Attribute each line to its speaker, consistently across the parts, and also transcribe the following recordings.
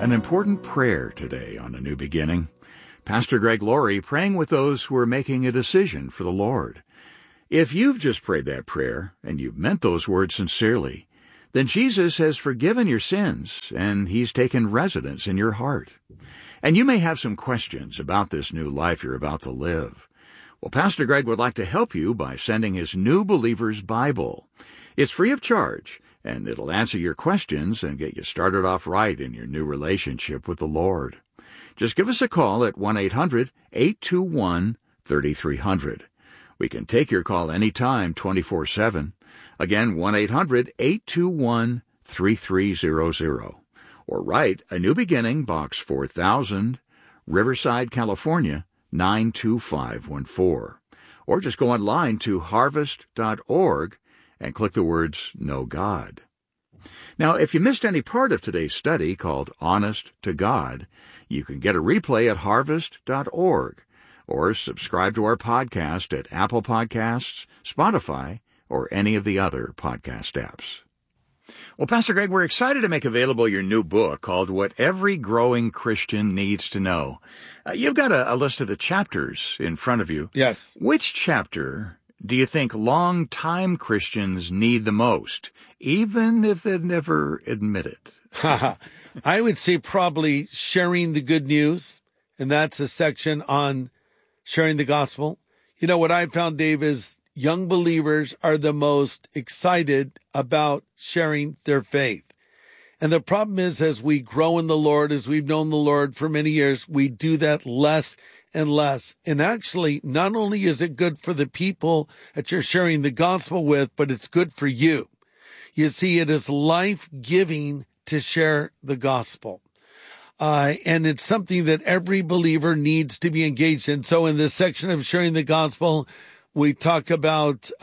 Speaker 1: An important prayer today on A New Beginning. Pastor Greg Laurie praying with those who are making a decision for the Lord. If you've just prayed that prayer, and you've meant those words sincerely, then Jesus has forgiven your sins, and He's taken residence in your heart. And you may have some questions about this new life you're about to live. Well, Pastor Greg would like to help you by sending his New Believer's Bible. It's free of charge, and it'll answer your questions and get you started off right in your new relationship with the Lord. Just give us a call at 1-800-821-3300. We can take your call anytime, 24/7. Again, 1-800-821-3300. Or write A New Beginning, Box 4000, Riverside, California, 92514. Or just go online to harvest.org and click the words Know God. Now, if you missed any part of today's study called Honest to God, you can get a replay at harvest.org or subscribe to our podcast at Apple Podcasts, Spotify, or any of the other podcast apps. Well, Pastor Greg, we're excited to make available your new book called What Every Growing Christian Needs to Know. You've got a list of the chapters in front of you.
Speaker 2: Yes.
Speaker 1: Which chapter do you think long-time Christians need the most, even if they've never admit it?
Speaker 2: I would say probably sharing the good news, and that's a section on sharing the gospel. You know, what I found, Dave, is young believers are the most excited about sharing their faith. And the problem is, as we grow in the Lord, as we've known the Lord for many years, we do that less and less. And actually, not only is it good for the people that you're sharing the gospel with, but it's good for you. You see, it is life-giving to share the gospel. And it's something that every believer needs to be engaged in. So in this section of sharing the gospel, we talk about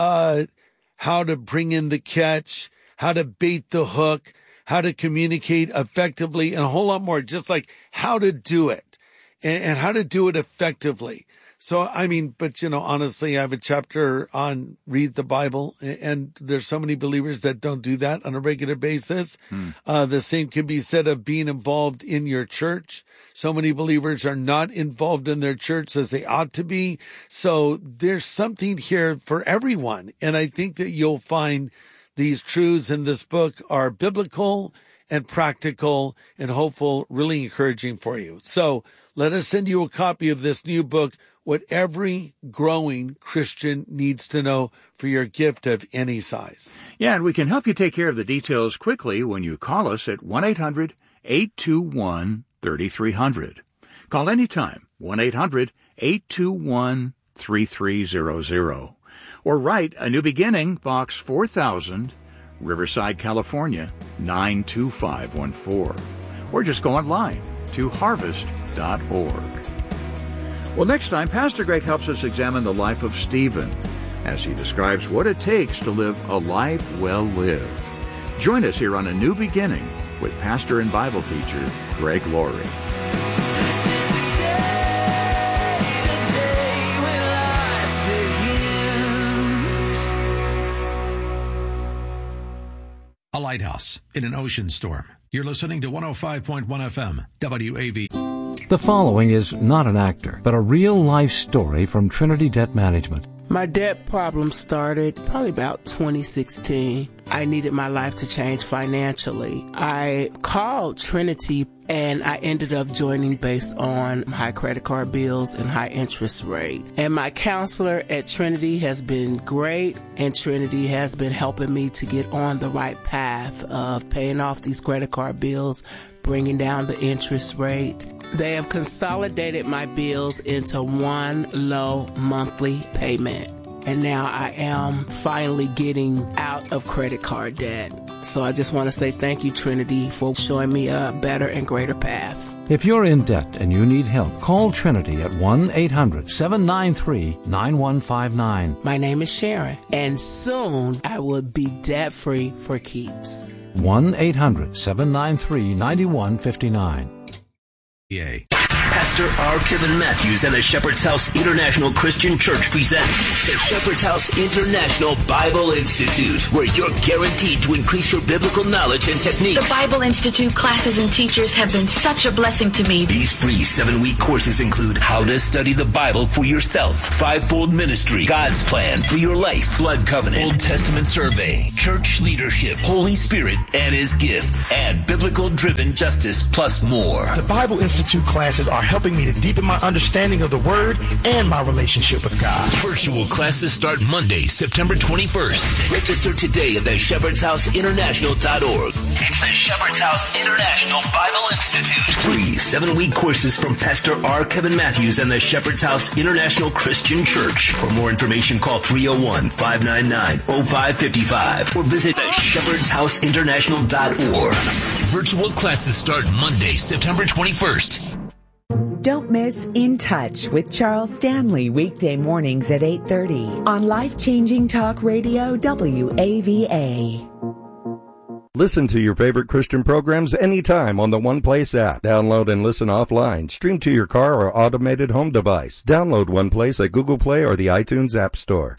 Speaker 2: how to bring in the catch, how to bait the hook, how to communicate effectively, and a whole lot more, just like how to do it and how to do it effectively. So, I mean, but, you know, honestly, I have a chapter on read the Bible, and there's so many believers that don't do that on a regular basis. The same can be said of being involved in your church. So many believers are not involved in their church as they ought to be. So there's something here for everyone. And I think that you'll find these truths in this book are biblical and practical and hopeful, really encouraging for you. So let us send you a copy of this new book, What Every Growing Christian Needs to Know, for your gift of any size.
Speaker 1: Yeah, and we can help you take care of the details quickly when you call us at 1-800-821-3300. Call anytime, 1-800-821-3300. Or write A New Beginning, Box 4000, Riverside, California, 92514. Or just go online to harvest.org. Well, next time, Pastor Greg helps us examine the life of Stephen as he describes what it takes to live a life well lived. Join us here on A New Beginning with pastor and Bible teacher Greg Laurie.
Speaker 3: A lighthouse in an ocean storm. You're listening to 105.1 FM, WAV.
Speaker 4: The following is not an actor, but a real-life story from Trinity Debt Management.
Speaker 5: My debt problem started probably about 2016. I needed my life to change financially. I called Trinity and I ended up joining based on high credit card bills and high interest rate. And my counselor at Trinity has been great, and Trinity has been helping me to get on the right path of paying off these credit card bills, bringing down the interest rate. They have consolidated my bills into one low monthly payment. And now I am finally getting out of credit card debt. So I just want to say thank you, Trinity, for showing me a better and greater path.
Speaker 4: If you're in debt and you need help, call Trinity at 1-800-793-9159.
Speaker 5: My name is Sharon, and soon I will be debt-free for keeps.
Speaker 4: 1-800-793-9159.
Speaker 3: Yay.
Speaker 6: Pastor R. Kevin Matthews and the Shepherd's House International Christian Church present the Shepherd's House International Bible Institute, where you're guaranteed to increase your biblical knowledge and techniques.
Speaker 7: The Bible Institute classes and teachers have been such a blessing to me.
Speaker 6: These free 7-week courses include how to study the Bible for yourself, fivefold ministry, God's plan for your life, blood covenant, Old Testament survey, church leadership, Holy Spirit and His gifts, and biblical-driven justice, plus more.
Speaker 8: The Bible Institute classes are helping me to deepen my understanding of the Word and my relationship with God.
Speaker 6: Virtual classes start Monday, September 21st. Register today at theshepherdshouseinternational.org. It's the Shepherd's House International Bible Institute. Free 7-week courses from Pastor R. Kevin Matthews and the Shepherd's House International Christian Church. For more information, call 301-599-0555 or visit theshepherdshouseinternational.org. Virtual classes start Monday, September 21st.
Speaker 9: Don't miss In Touch with Charles Stanley weekday mornings at 8:30 on Life-Changing Talk Radio WAVA.
Speaker 10: Listen to your favorite Christian programs anytime on the One Place app. Download and listen offline. Stream to your car or automated home device. Download One Place at Google Play or the iTunes App Store.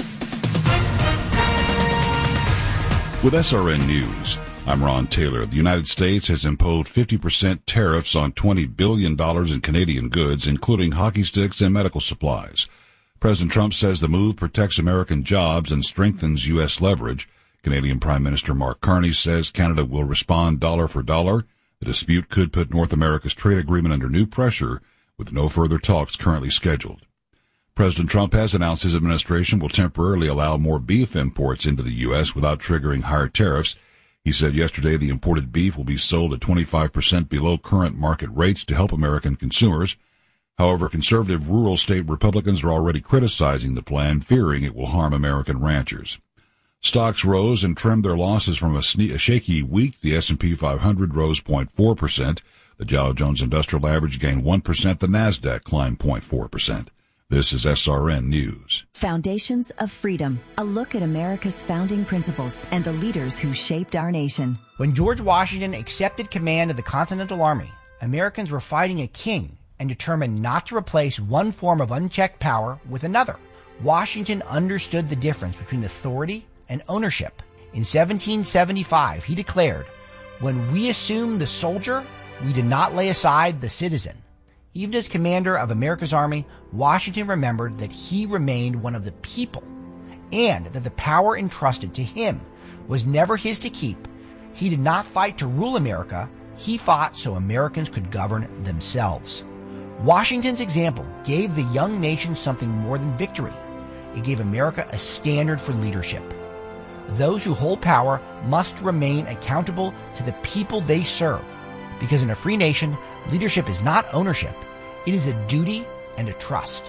Speaker 11: With SRN News, I'm Ron Taylor. The United States has imposed 50% tariffs on $20 billion in Canadian goods, including hockey sticks and medical supplies. President Trump says the move protects American jobs and strengthens U.S. leverage. Canadian Prime Minister Mark Carney says Canada will respond dollar for dollar. The dispute could put North America's trade agreement under new pressure, with no further talks currently scheduled. President Trump has announced his administration will temporarily allow more beef imports into the U.S. without triggering higher tariffs. He said yesterday the imported beef will be sold at 25% below current market rates to help American consumers. However, conservative rural state Republicans are already criticizing the plan, fearing it will harm American ranchers. Stocks rose and trimmed their losses from a shaky week. The S&P 500 rose 0.4%. The Dow Jones Industrial Average gained 1%. The Nasdaq climbed 0.4%. This is SRN News.
Speaker 12: Foundations of Freedom, a look at America's founding principles and the leaders who shaped our nation.
Speaker 13: When George Washington accepted command of the Continental Army, Americans were fighting a king and determined not to replace one form of unchecked power with another. Washington understood the difference between authority and ownership. In 1775, he declared, "When we assume the soldier, we did not lay aside the citizen." Even as commander of America's army, Washington remembered that he remained one of the people and that the power entrusted to him was never his to keep. He did not fight to rule America. He fought so Americans could govern themselves. Washington's example gave the young nation something more than victory. It gave America a standard for leadership. Those who hold power must remain accountable to the people they serve, because in a free nation, leadership is not ownership. It is a duty and a trust.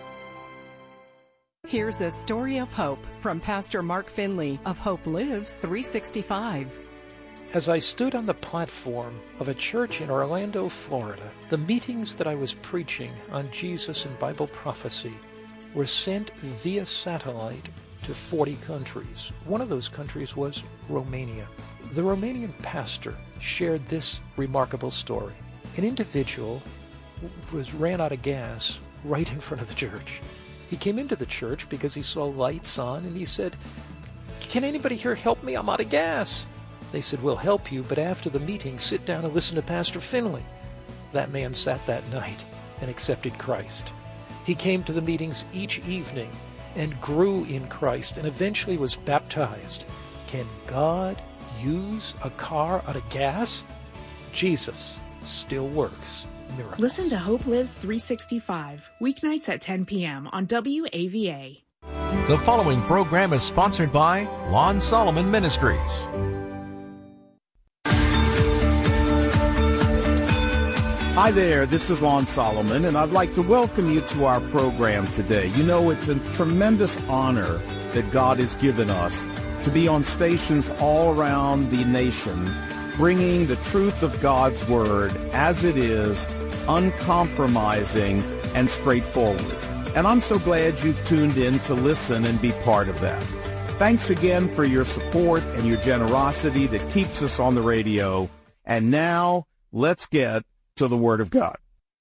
Speaker 14: Here's a story of hope from Pastor Mark Finley of Hope Lives 365.
Speaker 15: As I stood on the platform of a church in Orlando, Florida, the meetings that I was preaching on Jesus and Bible prophecy were sent via satellite to 40 countries. One of those countries was Romania. The Romanian pastor shared this remarkable story. An individual ran out of gas right in front of the church. He came into the church because he saw lights on, and he said, "Can anybody here help me? I'm out of gas." They said, "We'll help you, but after the meeting, sit down and listen to Pastor Finley." That man sat that night and accepted Christ. He came to the meetings each evening and grew in Christ and eventually was baptized. Can God use a car out of gas? Jesus still works miracles.
Speaker 16: Listen to Hope Lives 365, weeknights at 10 p.m. on WAVA.
Speaker 3: The following program is sponsored by Lon Solomon Ministries.
Speaker 17: Hi there, this is Lon Solomon, and I'd like to welcome you to our program today. You know, it's a tremendous honor that God has given us to be on stations all around the nation, bringing the truth of God's Word as it is, uncompromising and straightforward. And I'm so glad you've tuned in to listen and be part of that. Thanks again for your support and your generosity that keeps us on the radio. And now, let's get to the Word of God.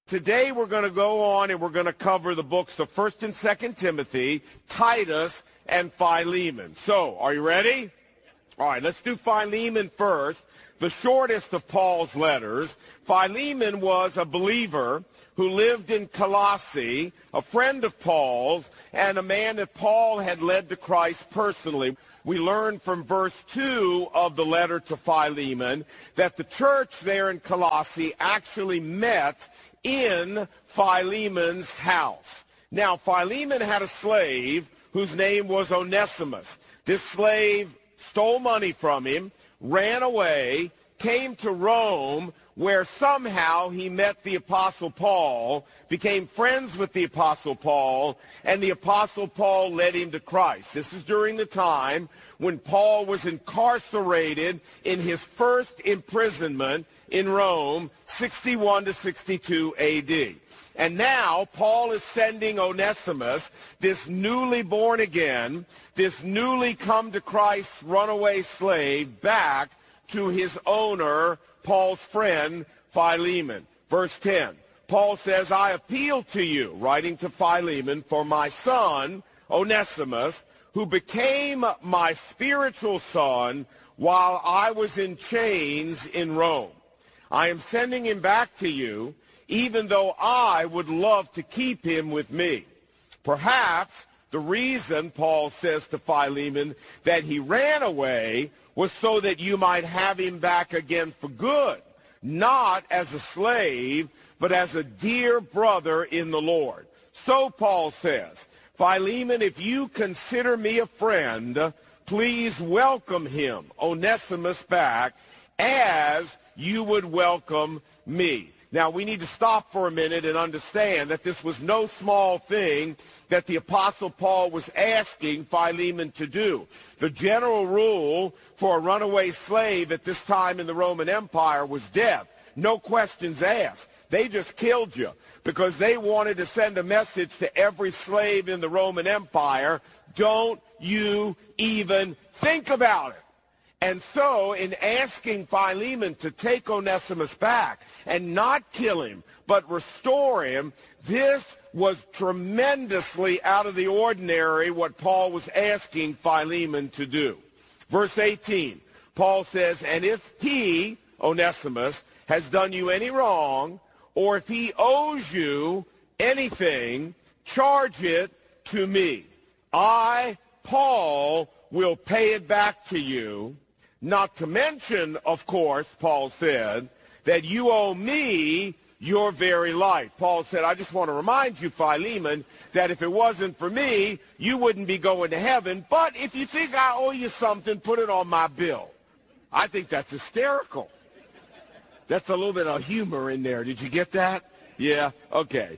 Speaker 18: Today we're going to go on and we're going to cover the books of 1st and 2nd Timothy, Titus, and Philemon. So, are you ready? All right, let's do Philemon first, the shortest of Paul's letters. Philemon was a believer who lived in Colossae, a friend of Paul's, and a man that Paul had led to Christ personally. We learn from verse 2 of the letter to Philemon that the church there in Colossae actually met in Philemon's house. Now, Philemon had a slave whose name was Onesimus. This slave stole money from him, ran away, came to Rome, where somehow he met the Apostle Paul, became friends with the Apostle Paul, and the Apostle Paul led him to Christ. This is during the time when Paul was incarcerated in his first imprisonment in Rome, 61 to 62 A.D. And now Paul is sending Onesimus, this newly born again, this newly come to Christ runaway slave, back to his owner, Paul's friend, Philemon. Verse 10, Paul says, I appeal to you, writing to Philemon, for my son, Onesimus, who became my spiritual son while I was in chains in Rome. I am sending him back to you, even though I would love to keep him with me. Perhaps the reason, Paul says to Philemon, that he ran away was so that you might have him back again for good, not as a slave, but as a dear brother in the Lord. So Paul says, Philemon, if you consider me a friend, please welcome him, Onesimus, back as you would welcome me. Now, we need to stop for a minute and understand that this was no small thing that the Apostle Paul was asking Philemon to do. The general rule for a runaway slave at this time in the Roman Empire was death. No questions asked. They just killed you because they wanted to send a message to every slave in the Roman Empire, don't you even think about it. And so, in asking Philemon to take Onesimus back and not kill him, but restore him, this was tremendously out of the ordinary what Paul was asking Philemon to do. Verse 18, Paul says, and if he, Onesimus, has done you any wrong, or if he owes you anything, charge it to me. I, Paul, will pay it back to you. Not to mention, of course, Paul said, that you owe me your very life. Paul said, I just want to remind you, Philemon, that if it wasn't for me, you wouldn't be going to heaven. But if you think I owe you something, put it on my bill. I think that's hysterical. That's a little bit of humor in there. Did you get that? Yeah, okay.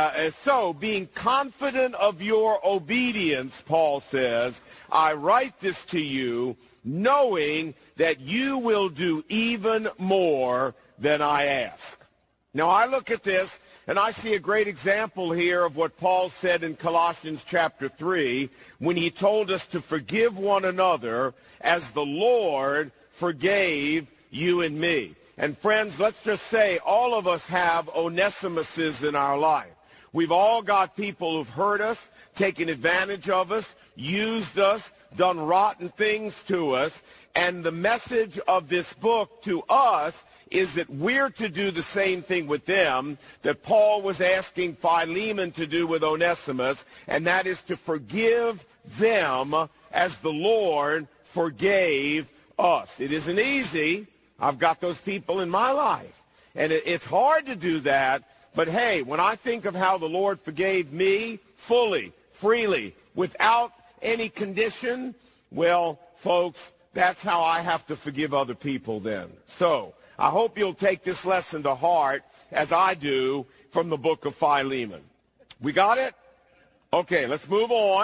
Speaker 18: So, being confident of your obedience, Paul says, I write this to you, knowing that you will do even more than I ask. Now, I look at this, and I see a great example here of what Paul said in Colossians chapter 3, when he told us to forgive one another as the Lord forgave you and me. And friends, let's just say all of us have Onesimuses in our life. We've all got people who've hurt us, taken advantage of us, used us, done rotten things to us. And the message of this book to us is that we're to do the same thing with them that Paul was asking Philemon to do with Onesimus, and that is to forgive them as the Lord forgave us. It isn't easy. I've got those people in my life. And it's hard to do that. But hey, when I think of how the Lord forgave me fully, freely, without any condition, well, folks, that's how I have to forgive other people then. So I hope you'll take this lesson to heart, as I do, from the book of Philemon. We got it? Okay, let's move on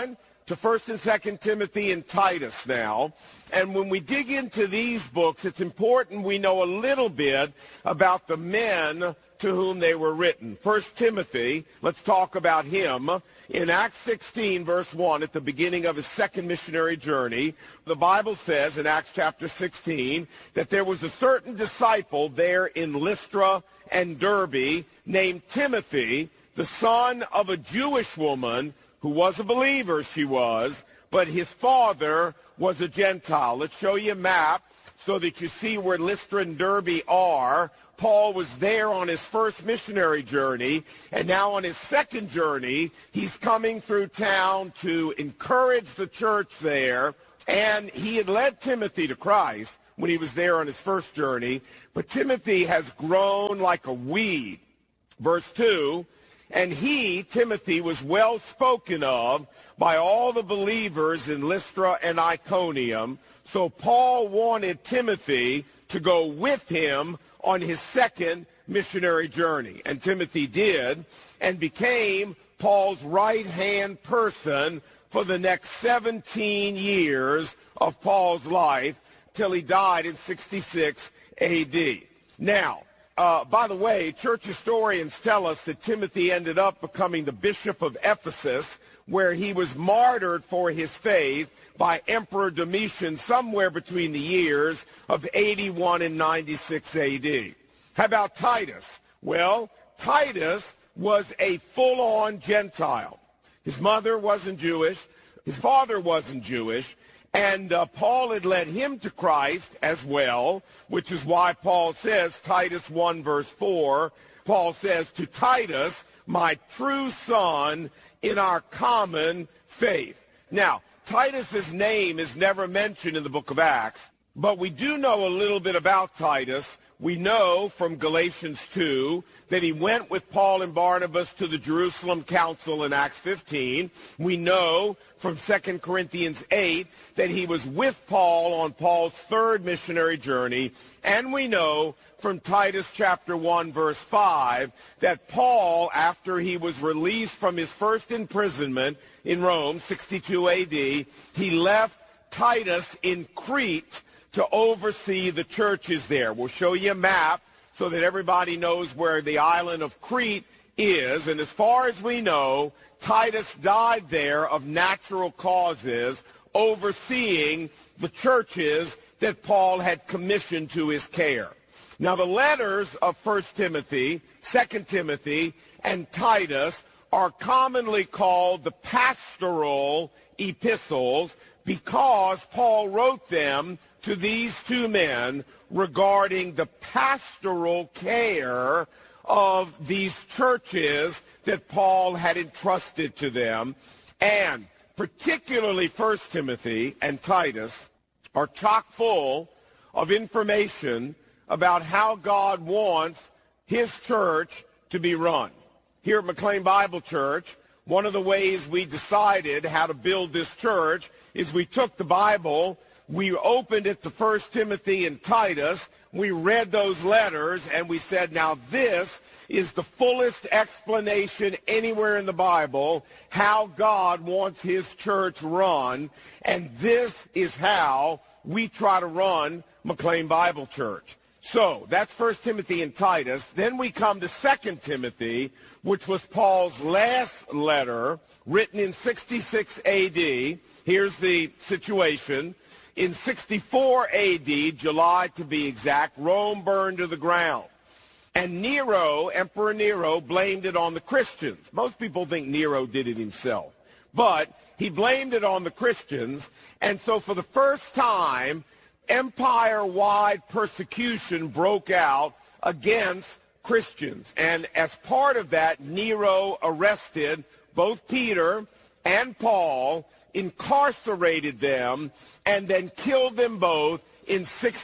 Speaker 18: to 1st and 2nd Timothy and Titus now. And when we dig into these books, it's important we know a little bit about the men to whom they were written. 1 Timothy, let's talk about him. In Acts 16, verse 1, at the beginning of his second missionary journey, the Bible says in Acts chapter 16 that there was a certain disciple there in Lystra and Derbe named Timothy, the son of a Jewish woman who was a believer, she was, but his father was a Gentile. Let's show you a map so that you see where Lystra and Derbe are. Paul was there on his first missionary journey, and now on his second journey, he's coming through town to encourage the church there, and he had led Timothy to Christ when he was there on his first journey, but Timothy has grown like a weed. Verse 2, and he, Timothy, was well spoken of by all the believers in Lystra and Iconium, so Paul wanted Timothy to go with him on his second missionary journey. And Timothy did, and became Paul's right-hand person for the next 17 years of Paul's life, till he died in 66 A.D. Now, by the way, church historians tell us that Timothy ended up becoming the bishop of Ephesus, where he was martyred for his faith by Emperor Domitian somewhere between the years of 81 and 96 A.D. How about Titus? Well, Titus was a full-on Gentile. His mother wasn't Jewish. His father wasn't Jewish. And Paul had led him to Christ as well, which is why Paul says, Titus 1 verse 4, Paul says, to Titus, my true son in our common faith. Now, Titus's name is never mentioned in the book of Acts, but we do know a little bit about Titus. We know from Galatians 2 that he went with Paul and Barnabas to the Jerusalem Council in Acts 15. We know from 2 Corinthians 8 that he was with Paul on Paul's third missionary journey. And we know from Titus chapter 1 verse 5 that Paul, after he was released from his first imprisonment in Rome, 62 A.D., he left Titus in Crete to oversee the churches there. We'll show you a map so that everybody knows where the island of Crete is. And as far as we know, Titus died there of natural causes, overseeing the churches that Paul had commissioned to his care. Now, the letters of 1 Timothy, 2 Timothy, and Titus are commonly called the pastoral epistles because Paul wrote them to these two men regarding the pastoral care of these churches that Paul had entrusted to them. And particularly 1 Timothy and Titus are chock full of information about how God wants his church to be run. Here at McLean Bible Church, one of the ways we decided how to build this church is we took the Bible, we opened it to 1 Timothy and Titus, we read those letters, and we said, now this is the fullest explanation anywhere in the Bible how God wants his church run, and this is how we try to run McLean Bible Church. So that's 1 Timothy and Titus. Then we come to 2 Timothy, which was Paul's last letter, written in 66 A.D. Here's the situation. In 64 A.D., July to be exact, Rome burned to the ground. And Nero, Emperor Nero, blamed it on the Christians. Most people think Nero did it himself. But he blamed it on the Christians. And so for the first time, empire-wide persecution broke out against Christians. And as part of that, Nero arrested both Peter and Paul, incarcerated them, and then killed them both in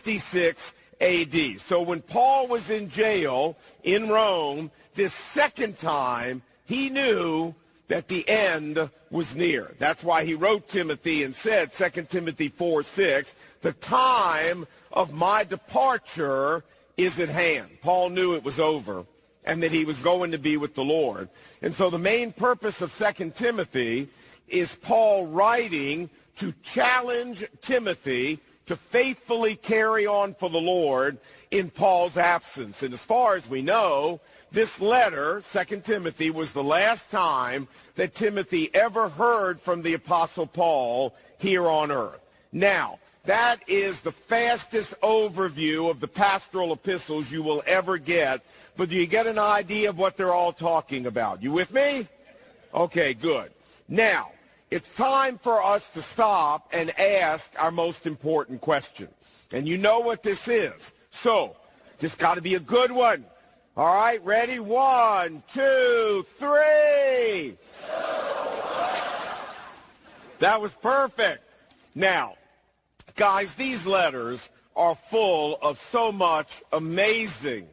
Speaker 18: 66 A.D. So when Paul was in jail in Rome this second time, he knew that the end was near. That's why he wrote Timothy and said, 2 Timothy 4:6, the time of my departure is at hand. Paul knew it was over and that he was going to be with the Lord. And so the main purpose of 2 Timothy is Paul writing to challenge Timothy to faithfully carry on for the Lord in Paul's absence. And as far as we know, this letter, 2 Timothy, was the last time that Timothy ever heard from the Apostle Paul here on earth. Now, that is the fastest overview of the pastoral epistles you will ever get, but do you get an idea of what they're all talking about? You with me? Okay, good. Now, it's time for us to stop and ask our most important question. And you know what this is. So, this got to be a good one. All right, ready? 1, 2, 3. That was perfect. Now, guys, these letters are full of so much amazing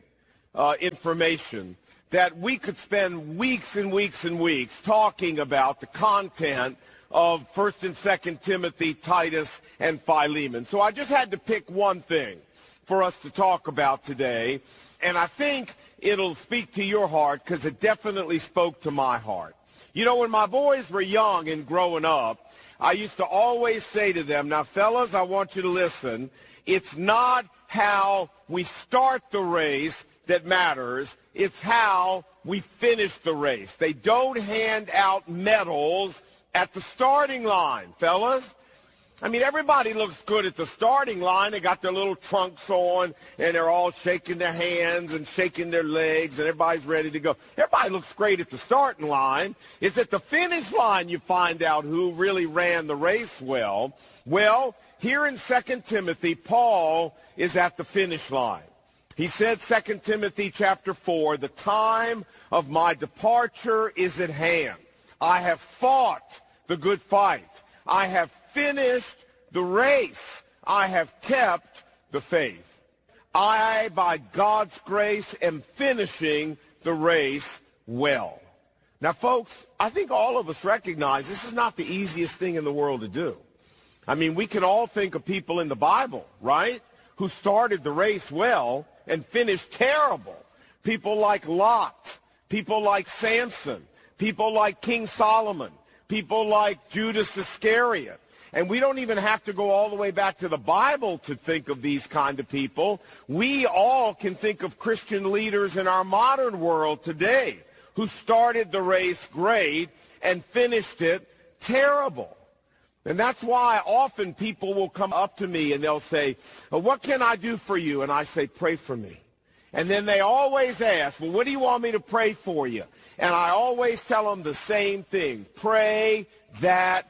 Speaker 18: information that we could spend weeks and weeks and weeks talking about the content of 1 and 2 Timothy, Titus, and Philemon. So I just had to pick one thing for us to talk about today, and I think it'll speak to your heart because it definitely spoke to my heart. You know, when my boys were young and growing up, I used to always say to them, now, fellas, I want you to listen. It's not how we start the race that matters. It's how we finish the race. They don't hand out medals at the starting line, fellas. I mean, everybody looks good at the starting line. They got their little trunks on, and they're all shaking their hands and shaking their legs, and everybody's ready to go. Everybody looks great at the starting line. It's at the finish line you find out who really ran the race well. Well, here in 2 Timothy, Paul is at the finish line. He said, 2 Timothy chapter 4, the time of my departure is at hand. I have fought the good fight. I have finished the race. I have kept the faith. I, by God's grace, am finishing the race well. Now, folks, I think all of us recognize this is not the easiest thing in the world to do. I mean, we can all think of people in the Bible, right, who started the race well and finished terrible. People like Lot, people like Samson, people like King Solomon, people like Judas Iscariot. And we don't even have to go all the way back to the Bible to think of these kind of people. We all can think of Christian leaders in our modern world today who started the race great and finished it terrible. And that's why often people will come up to me and they'll say, well, what can I do for you? And I say, pray for me. And then they always ask, well, what do you want me to pray for you? And I always tell them the same thing. Pray that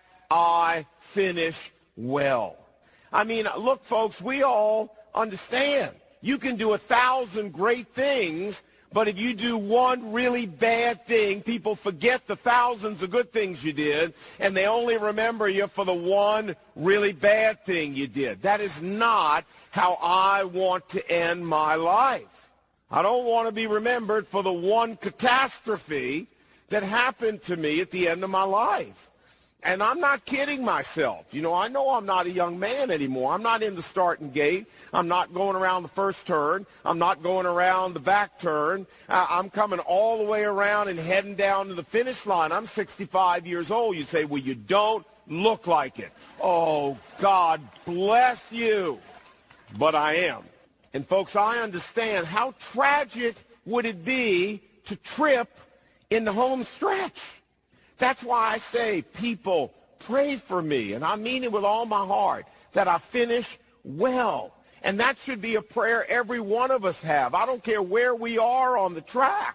Speaker 18: I finish well. I mean, look, folks, we all understand. You can do 1,000 great things, but if you do one really bad thing, people forget the thousands of good things you did, and they only remember you for the one really bad thing you did. That is not how I want to end my life. I don't want to be remembered for the one catastrophe that happened to me at the end of my life. And I'm not kidding myself. You know I'm not a young man anymore. I'm not in the starting gate. I'm not going around the first turn. I'm not going around the back turn. I'm coming all the way around and heading down to the finish line. I'm 65 years old. You say, well, you don't look like it. Oh, God bless you. But I am. And, folks, I understand how tragic would it be to trip in the home stretch. That's why I say, people, pray for me, and I mean it with all my heart, that I finish well. And that should be a prayer every one of us have. I don't care where we are on the track.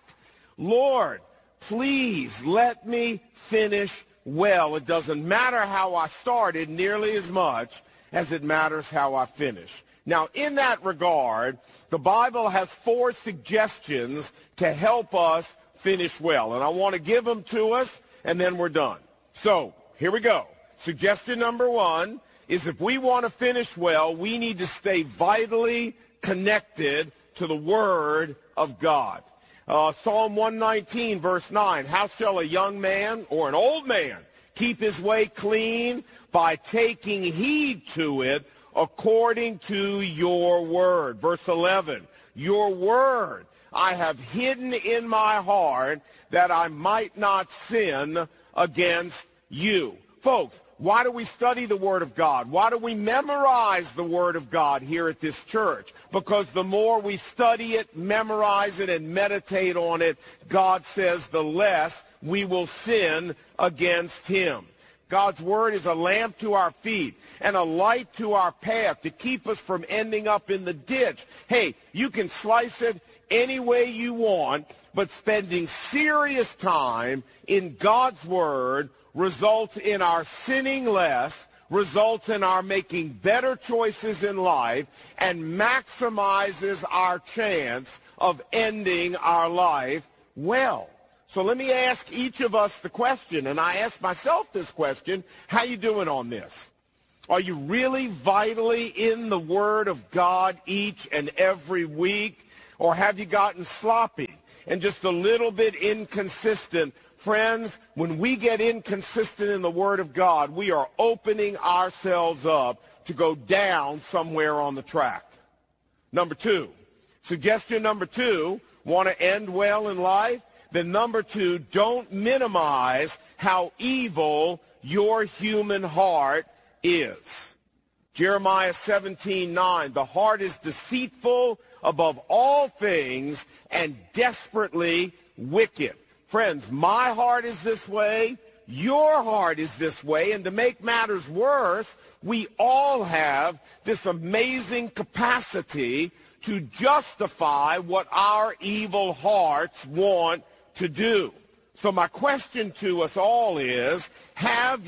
Speaker 18: Lord, please let me finish well. It doesn't matter how I started nearly as much as it matters how I finish. Now, in that regard, the Bible has 4 suggestions to help us finish well. And I want to give them to us, and then we're done. So, here we go. Suggestion number 1 is if we want to finish well, we need to stay vitally connected to the Word of God. Psalm 119, verse 9, how shall a young man or an old man keep his way clean? By taking heed to it according to your word. Verse 11, your word I have hidden in my heart that I might not sin against you. Folks, why do we study the Word of God? Why do we memorize the Word of God here at this church? Because the more we study it, memorize it, and meditate on it, God says the less we will sin against Him. God's Word is a lamp to our feet and a light to our path to keep us from ending up in the ditch. Hey, you can slice it any way you want, but spending serious time in God's Word results in our sinning less, results in our making better choices in life, and maximizes our chance of ending our life well. So let me ask each of us the question, and I ask myself this question: how you doing on this? Are you really vitally in the Word of God each and every week? Or have you gotten sloppy and just a little bit inconsistent? Friends, when we get inconsistent in the Word of God, we are opening ourselves up to go down somewhere on the track. Number two, suggestion number two, want to end well in life? Then number two, don't minimize how evil your human heart is. Jeremiah 17:9, the heart is deceitful above all things and desperately wicked. Friends, my heart is this way, your heart is this way, and to make matters worse, we all have this amazing capacity to justify what our evil hearts want to do. So my question to us all is, have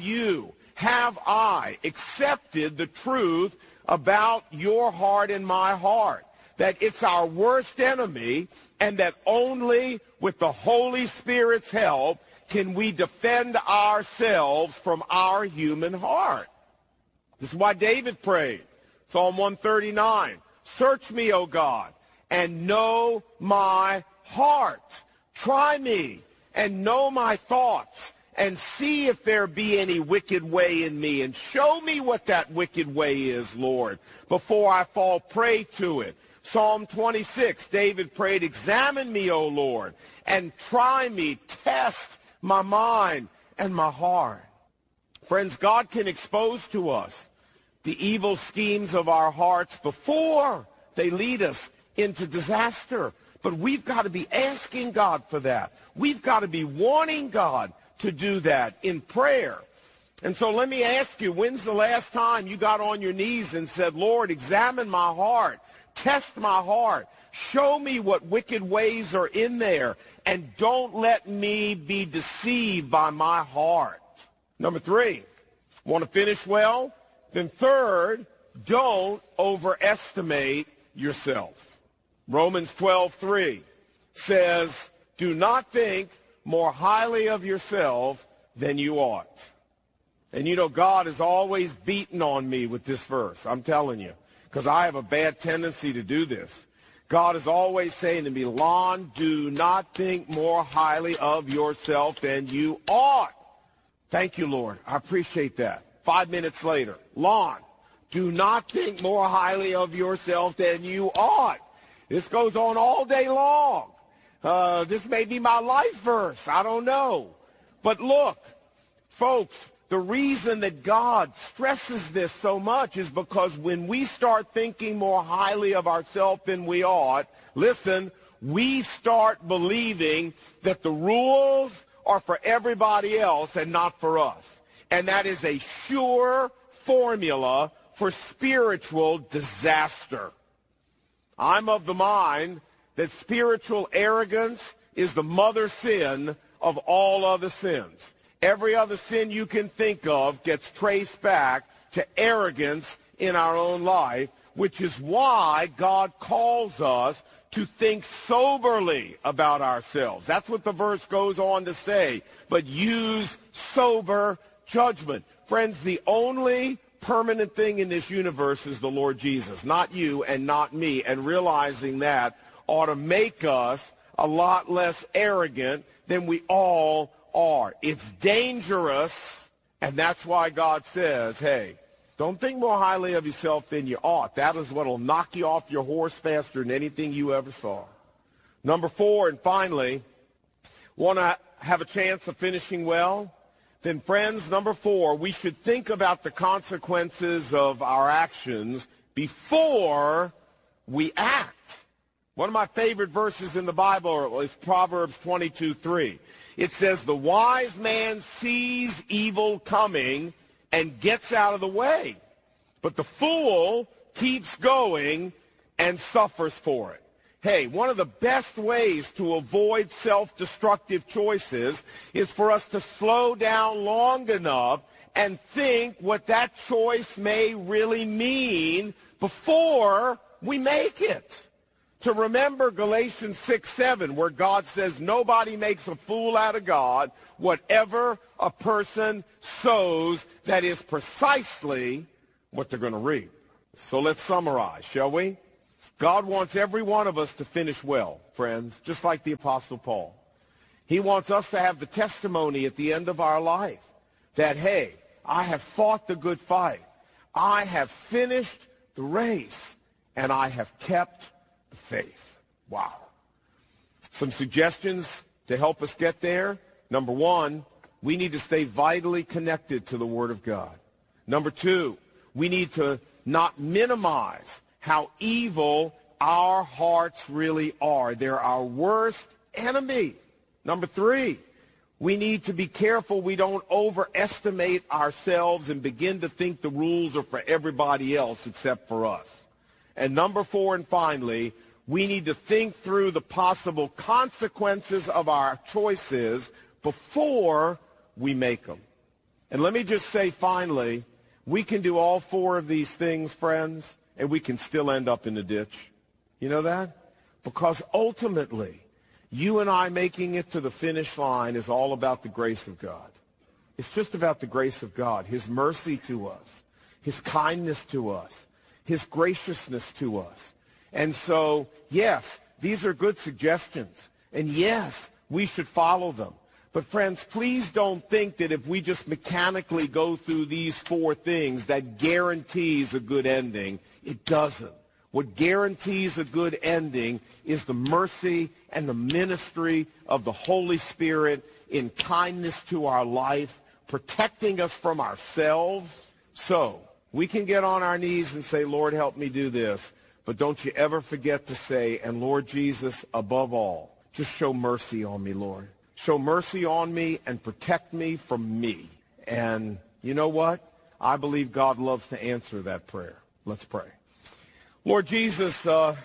Speaker 18: I accepted the truth about your heart and my heart? That it's our worst enemy, and that only with the Holy Spirit's help can we defend ourselves from our human heart. This is why David prayed. Psalm 139, search me, O God, and know my heart. Try me and know my thoughts, and see if there be any wicked way in me, and show me what that wicked way is, Lord, before I fall prey to it. Psalm 26, David prayed, examine me, O Lord, and try me, test my mind and my heart. Friends, God can expose to us the evil schemes of our hearts before they lead us into disaster. But we've got to be asking God for that. We've got to be wanting God to do that in prayer. And so let me ask you, when's the last time you got on your knees and said, Lord, examine my heart, test my heart, show me what wicked ways are in there, and don't let me be deceived by my heart. Number three, want to finish well? Then third, don't overestimate yourself. Romans 12:3 says, do not think more highly of yourself than you ought. And you know, God is always beating on me with this verse. I'm telling you, because I have a bad tendency to do this. God is always saying to me, Lon, do not think more highly of yourself than you ought. Thank you, Lord. I appreciate that. 5 minutes later, Lon, do not think more highly of yourself than you ought. This goes on all day long. This may be my life verse. I don't know. But look, folks, the reason that God stresses this so much is because when we start thinking more highly of ourselves than we ought, listen, we start believing that the rules are for everybody else and not for us. And that is a sure formula for spiritual disaster. I'm of the mind that spiritual arrogance is the mother sin of all other sins. Every other sin you can think of gets traced back to arrogance in our own life, which is why God calls us to think soberly about ourselves. That's what the verse goes on to say, but use sober judgment. Friends, the only permanent thing in this universe is the Lord Jesus, not you and not me, and realizing that ought to make us a lot less arrogant than we all are. It's dangerous, and that's why God says, hey, don't think more highly of yourself than you ought. That is what will knock you off your horse faster than anything you ever saw. Number four, and finally, want to have a chance of finishing well? then friends, number 4, we should think about the consequences of our actions before we act. One of my favorite verses in the Bible is Proverbs 22:3. It says, the wise man sees evil coming and gets out of the way, but the fool keeps going and suffers for it. Hey, one of the best ways to avoid self-destructive choices is for us to slow down long enough and think what that choice may really mean before we make it. To remember Galatians 6:7, where God says nobody makes a fool out of God. Whatever a person sows, that is precisely what they're going to reap. So let's summarize, shall we? God wants every one of us to finish well, friends, just like the Apostle Paul. He wants us to have the testimony at the end of our life that, hey, I have fought the good fight. I have finished the race, and I have kept the faith. Wow. Some suggestions to help us get there. Number 1, we need to stay vitally connected to the Word of God. Number 2, we need to not minimize how evil our hearts really are. They're our worst enemy. Number 3, we need to be careful we don't overestimate ourselves and begin to think the rules are for everybody else except for us. And number 4, and finally, we need to think through the possible consequences of our choices before we make them. And let me just say finally, we can do all 4 of these things, friends, and we can still end up in the ditch. You know that? Because ultimately, you and I making it to the finish line is all about the grace of God. It's just about the grace of God, His mercy to us, His kindness to us, His graciousness to us. And so, yes, these are good suggestions. And yes, we should follow them. But friends, please don't think that if we just mechanically go through these 4 things, that guarantees a good ending. It doesn't. What guarantees a good ending is the mercy and the ministry of the Holy Spirit in kindness to our life, protecting us from ourselves. So we can get on our knees and say, Lord, help me do this. But don't you ever forget to say, and Lord Jesus, above all, just show mercy on me, Lord. Show mercy on me and protect me from me. And you know what? I believe God loves to answer that prayer. Let's pray. Lord Jesus,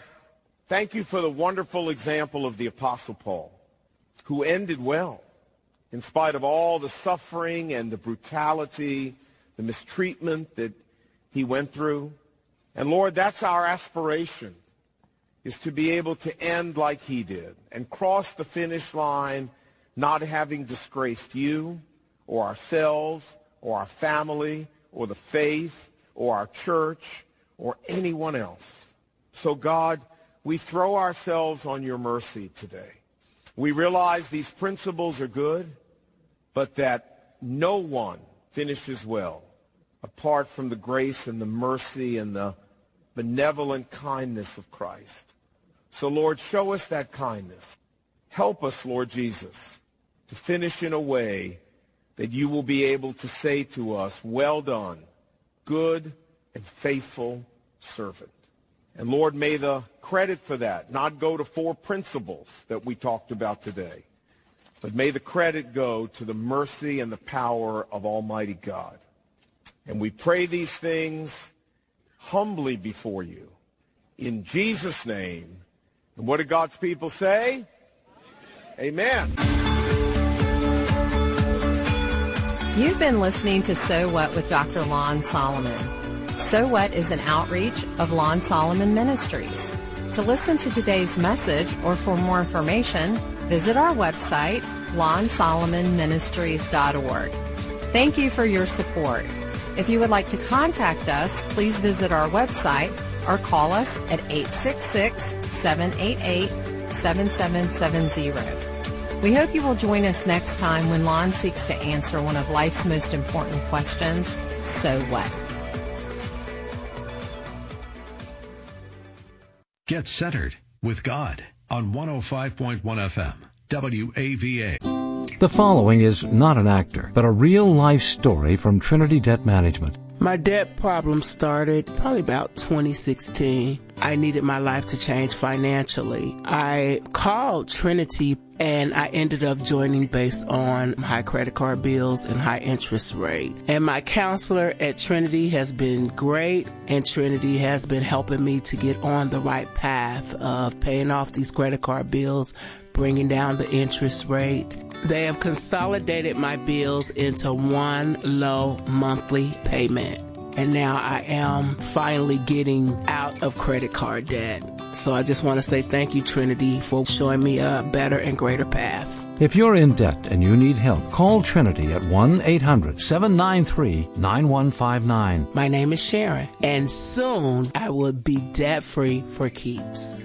Speaker 18: thank you for the wonderful example of the Apostle Paul, who ended well in spite of all the suffering and the brutality, the mistreatment that he went through. And Lord, that's our aspiration, is to be able to end like he did and cross the finish line not having disgraced you or ourselves or our family or the faith or our church or anyone else. So God, we throw ourselves on your mercy today. We realize these principles are good, but that no one finishes well apart from the grace and the mercy and the benevolent kindness of Christ. So Lord, show us that kindness. Help us, Lord Jesus, to finish in a way that you will be able to say to us, well done, good and faithful servant. And Lord, may the credit for that not go to 4 principles that we talked about today, but may the credit go to the mercy and the power of Almighty God. And we pray these things humbly before you, in Jesus' name. And what do God's people say? Amen.
Speaker 19: You've been listening to So What with Dr. Lon Solomon. So What is an outreach of Lon Solomon Ministries. To listen to today's message or for more information, visit our website, lonsolomonministries.org. Thank you for your support. If you would like to contact us, please visit our website or call us at 866-788-7770. We hope you will join us next time when Lon seeks to answer one of life's most important questions, so what?
Speaker 3: Get centered with God on 105.1 FM WAVA.
Speaker 4: The following is not an actor, but a real-life story from Trinity Debt Management.
Speaker 5: My debt problem started probably about 2016. I needed my life to change financially. I called Trinity and I ended up joining based on high credit card bills and high interest rate. And my counselor at Trinity has been great, and Trinity has been helping me to get on the right path of paying off these credit card bills, bringing down the interest rate. They have consolidated my bills into one low monthly payment. And now I am finally getting out of credit card debt. So I just want to say thank you, Trinity, for showing me a better and greater path.
Speaker 4: If you're in debt and you need help, call Trinity at 1-800-793-9159.
Speaker 5: My name is Sharon, and soon I will be debt-free for keeps.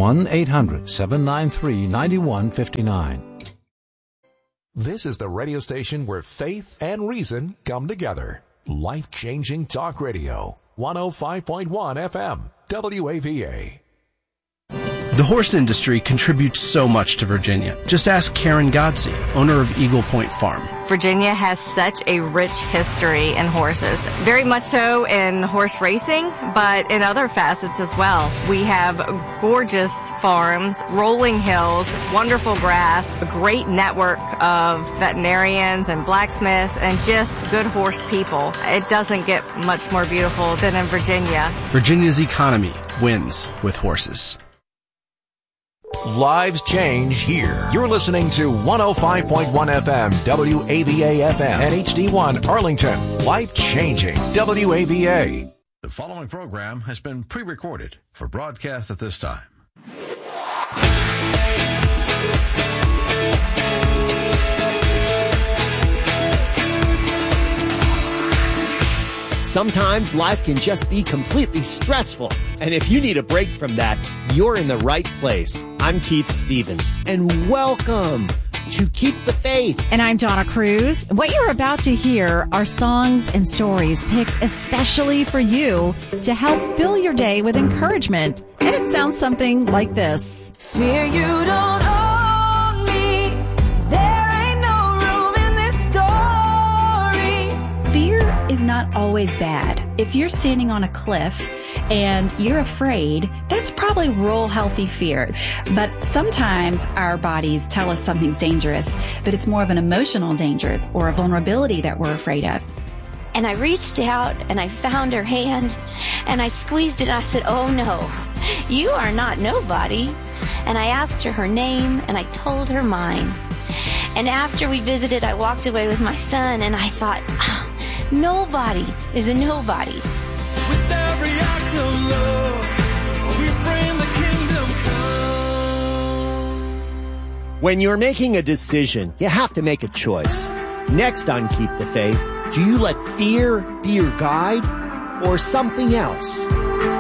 Speaker 4: 1-800-793-9159.
Speaker 20: This is the radio station where faith and reason come together. Life-changing talk radio. 105.1 FM. WAVA.
Speaker 21: The horse industry contributes so much to Virginia. Just ask Karen Godsey, owner of Eagle Point Farm.
Speaker 22: Virginia has such a rich history in horses, very much so in horse racing, but in other facets as well. We have gorgeous farms, rolling hills, wonderful grass, a great network of veterinarians and blacksmiths, and just good horse people. It doesn't get much more beautiful than in Virginia.
Speaker 21: Virginia's economy wins with horses.
Speaker 20: Lives change here. You're listening to 105.1 FM, WAVA FM, and HD1 Arlington. Life changing WAVA.
Speaker 3: The following program has been pre-recorded for broadcast at this time.
Speaker 23: Sometimes life can just be completely stressful. And if you need a break from that, you're in the right place. I'm Keith Stevens, and welcome to Keep the Faith.
Speaker 24: And I'm Donna Cruz. What you're about to hear are songs and stories picked especially for you to help fill your day with encouragement. And it sounds something like this.
Speaker 25: Fear you don't own me. There ain't no room in this story.
Speaker 26: Fear is not always bad. If you're standing on a cliff and you're afraid, that's probably real healthy fear. But sometimes our bodies tell us something's dangerous, but it's more of an emotional danger or a vulnerability that we're afraid of.
Speaker 27: And I reached out and I found her hand and I squeezed it and I said, "Oh no, you are not nobody." And I asked her name and I told her mine. And after we visited, I walked away with my son and I thought, nobody is a nobody.
Speaker 25: With every act of love, we bring the kingdom come.
Speaker 23: When you're making a decision, you have to make a choice. Next on Keep the Faith, do you let fear be your guide or something else?